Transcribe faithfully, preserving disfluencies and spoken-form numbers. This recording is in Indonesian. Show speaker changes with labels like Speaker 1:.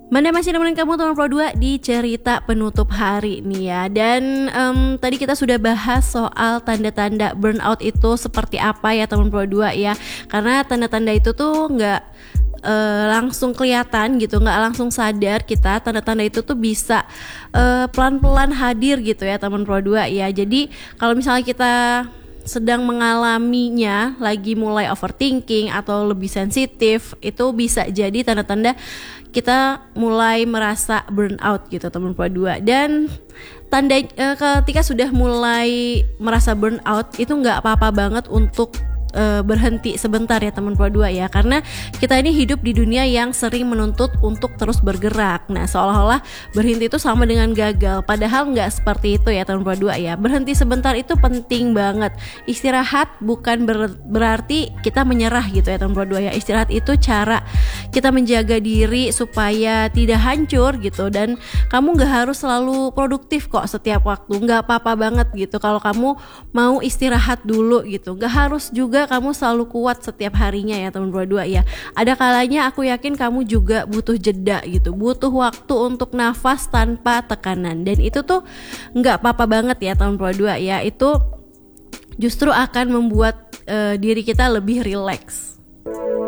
Speaker 1: Mana masih nemenin kamu teman Pro dua di cerita penutup hari nih ya. Dan um, tadi kita sudah bahas soal tanda-tanda burnout itu seperti apa ya teman Pro dua ya. Karena tanda-tanda itu tuh gak uh, langsung kelihatan gitu, gak langsung sadar kita. Tanda-tanda itu tuh bisa uh, pelan-pelan hadir gitu ya teman Pro dua ya. Jadi kalau misalnya kita sedang mengalaminya, lagi mulai overthinking atau lebih sensitif, itu bisa jadi tanda-tanda kita mulai merasa burnout gitu teman Pro dua. Dan tanda e, ketika sudah mulai merasa burnout itu nggak apa-apa banget untuk e, berhenti sebentar ya teman Pro dua ya, karena kita ini hidup di dunia yang sering menuntut untuk terus bergerak. Nah seolah-olah berhenti itu sama dengan gagal, padahal nggak seperti itu ya teman Pro dua ya. Berhenti sebentar itu penting banget. Istirahat bukan ber, berarti kita menyerah gitu ya teman Pro dua ya. Istirahat itu cara kita menjaga diri supaya tidak hancur gitu. Dan kamu nggak harus selalu produktif kok setiap waktu, nggak apa-apa banget gitu kalau kamu mau istirahat dulu gitu. Nggak harus juga kamu selalu kuat setiap harinya ya teman Pro dua ya. Ada kalanya aku yakin kamu juga butuh jeda gitu, butuh waktu untuk nafas tanpa tekanan. Dan itu tuh nggak apa-apa banget ya teman Pro dua ya. Itu justru akan membuat uh, diri kita lebih rileks.